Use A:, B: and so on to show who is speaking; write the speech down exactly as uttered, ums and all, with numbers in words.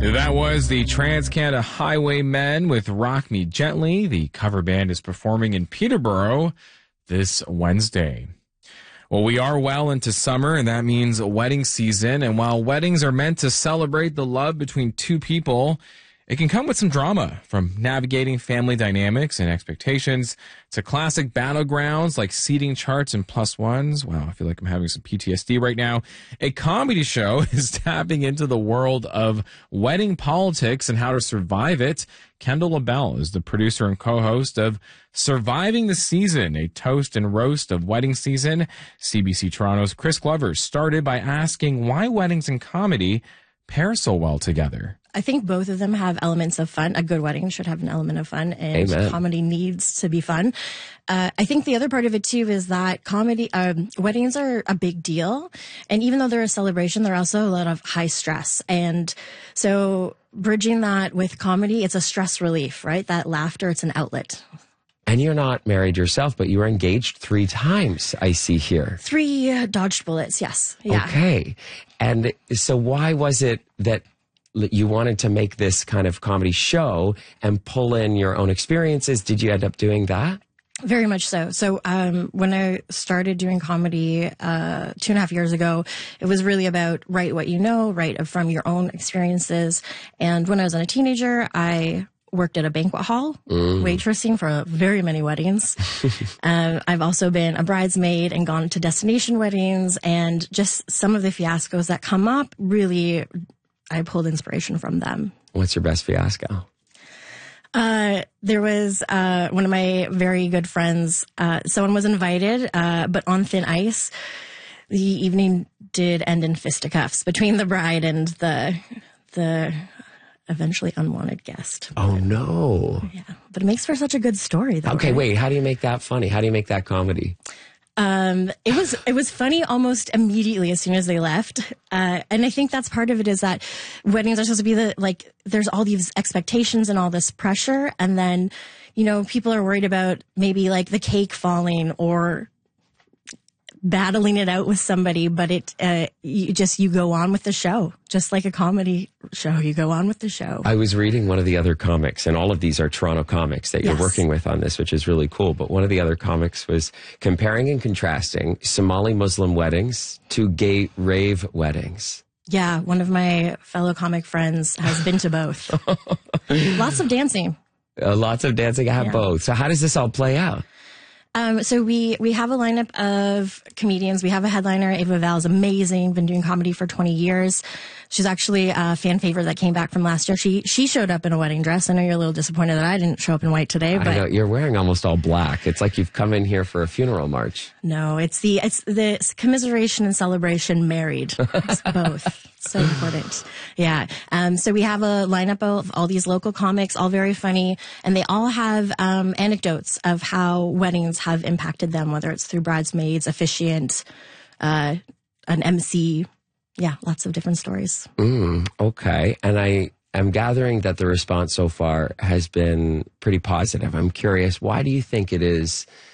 A: That was the Trans-Canada Highwaymen with Rock Me Gently. The cover band is performing in Peterborough this Wednesday. Well, we are well into summer, and that means wedding season. And while weddings are meant to celebrate the love between two people, it can come with some drama, from navigating family dynamics and expectations to classic battlegrounds like seating charts and plus ones. Wow, I feel like I'm having some P T S D right now. A comedy show is tapping into the world of wedding politics and how to survive it. Kendall LaBelle is the producer and co-host of Surviving the Season, a toast and roast of wedding season. C B C Toronto's Chris Glover started by asking why weddings and comedy pair so well together.
B: I think both of them have elements of fun. A good wedding should have an element of fun, and
C: Amen.
B: Comedy needs to be fun. Uh, I think the other part of it too is that comedy, um, weddings are a big deal. And even though they're a celebration, they're also a lot of high stress. And so bridging that with comedy, it's a stress relief, right? That laughter, it's an outlet.
C: And you're not married yourself, but you were engaged three times, I see here.
B: Three uh, dodged bullets, yes. Yeah.
C: Okay. And so why was it that you wanted to make this kind of comedy show and pull in your own experiences? Did you end up doing that?
B: Very much so. So um, when I started doing comedy uh, two and a half years ago, it was really about write what you know, write from your own experiences. And when I was a teenager, I worked at a banquet hall, mm. waitressing for very many weddings. um, I've also been a bridesmaid and gone to destination weddings, and just some of the fiascos that come up, really, I pulled inspiration from them.
C: What's your best fiasco?
B: Uh, there was, uh, one of my very good friends, uh, someone was invited, uh, but on thin ice. The evening did end in fisticuffs between the bride and the, the eventually unwanted guest.
C: Oh no.
B: Yeah. But it makes for such a good story though.
C: Okay,
B: right?
C: wait, how do you make that funny? How do you make that comedy?
B: Um, it was, it was funny almost immediately as soon as they left. Uh, and I think that's part of it is that weddings are supposed to be the, like, there's all these expectations and all this pressure. And then, you know, people are worried about maybe like the cake falling or battling it out with somebody, but it, uh, you just, you go on with the show, just like a comedy show. You go on with the show.
C: I was reading one of the other comics, and all of these are Toronto comics that you're
B: Yes.
C: working with on this, which is really cool. But one of the other comics was comparing and contrasting Somali Muslim weddings to gay rave weddings.
B: Yeah. One of my fellow comic friends has been to both. Lots of dancing.
C: Uh, lots of dancing. I have
B: Yeah.
C: both. So how does this all play out?
B: Um, so we, we have a lineup of comedians. We have a headliner. Ava Val is amazing. Been doing comedy for twenty years. She's actually a fan favorite that came back from last year. She, she showed up in a wedding dress. I know you're a little disappointed that I didn't show up in white today, but
C: I know you're wearing almost all black. It's like you've come in here for a funeral march.
B: no, it's the, it's the commiseration and celebration married. It's both. So important. Yeah. Um, so we have a lineup of all these local comics, all very funny, and they all have, um, anecdotes of how weddings have impacted them, whether it's through bridesmaids, officiant, uh, an M C. Yeah. Lots of different stories.
C: Mm, okay. And I am gathering that the response so far has been pretty positive. I'm curious, why do you think it is